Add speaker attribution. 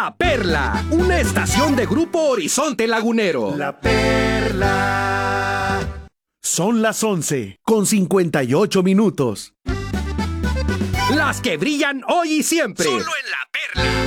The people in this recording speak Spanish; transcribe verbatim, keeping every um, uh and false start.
Speaker 1: La Perla, una estación de Grupo Horizonte Lagunero.
Speaker 2: La Perla. Son las once con cincuenta y ocho minutos.
Speaker 1: Las que brillan hoy y siempre.
Speaker 3: Solo en La Perla.